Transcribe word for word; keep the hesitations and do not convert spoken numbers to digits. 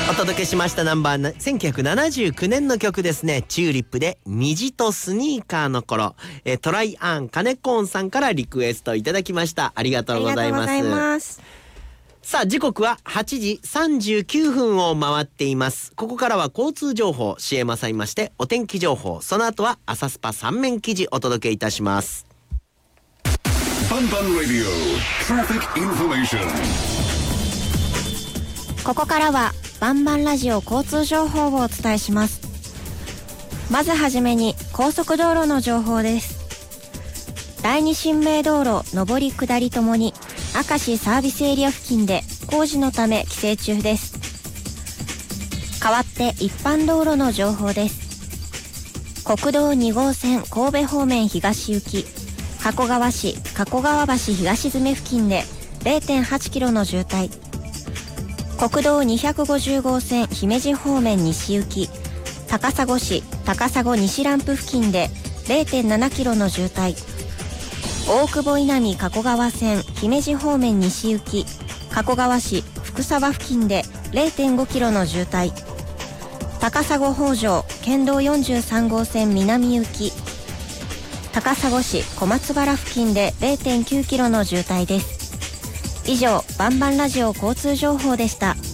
お届けしましたナンバーせんきゅうひゃくななじゅうきゅうねんの曲ですね。チューリップで虹とスニーカーの頃、えー、トライアンカネコーンさんからリクエストいただきました。ありがとうございます。ありがとうございます。さあ時刻ははちじさんじゅうきゅうふんを回っています。ここからは交通情報 シーエム 挟みましてお天気情報、その後は朝スパ三面記事お届けいたします。 バンバンラディオトラフィックインフォメーション。 ここからはバンバンラジオ交通情報をお伝えします。まずはじめに高速道路の情報です。第二新名道路上り下りともに明石サービスエリア付近で工事のため規制中です。代わって一般道路の情報です。国道に号線神戸方面東行き加古川市加古川橋東詰付近で れいてんはちキロの渋滞。国道にひゃくごじゅう号線姫路方面西行き高砂市高砂西ランプ付近で れいてんななキロの渋滞。大久保稲見加古川線姫路方面西行き加古川市福沢付近で れいてんごキロの渋滞。高砂北条県道よんじゅうさん号線南行き高砂市小松原付近で れいてんきゅうキロの渋滞です。以上バンバンラジオ交通情報でした。